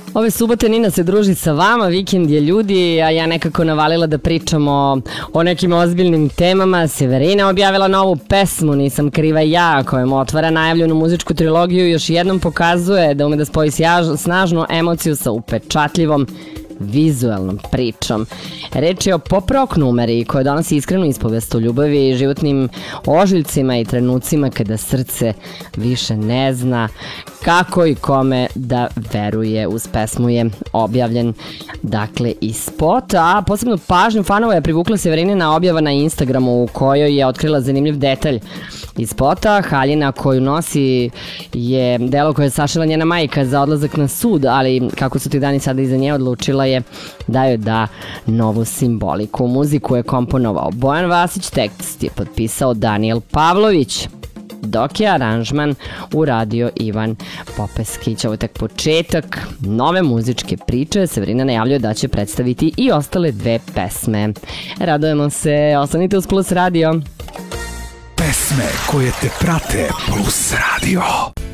Ove subote Nina se druži sa vama, vikend je ljudi, a ja nekako navalila da pričamo o nekim ozbiljnim temama. Severina objavila novu pesmu, Nisam kriva ja, kojom otvara najavljenu muzičku trilogiju i još jednom pokazuje da ume da spoji snažnu emociju sa upečatljivom vizualnom pričom. Reč je o pop rock numeri koja donosi iskrenu ispovest o ljubavi, životnim ožiljcima i trenucima kada srce više ne zna kako i kome da veruje. Uz pesmu je objavljen i spot, a posebno pažnju fanova je privukla Severinina objava na Instagramu u kojoj je otkrila zanimljiv detalj iz spota. Haljina koju nosi je delo koje je sašila njena majka za odlazak na sud, ali kako su ti dani sada iza nje, odlučila je da joj da novu simboliku. Muziku je komponovao Bojan Vasić, tekst je potpisao Danijel Pavlović, dok je aranžman uradio Ivan Popeskić. Ovo je tek početak nove muzičke priče. Severina najavljuje da će predstaviti i ostale dve pesme. Radujemo se, ostanite uz Plus Radio. Pesme koje te prate Plus Radio.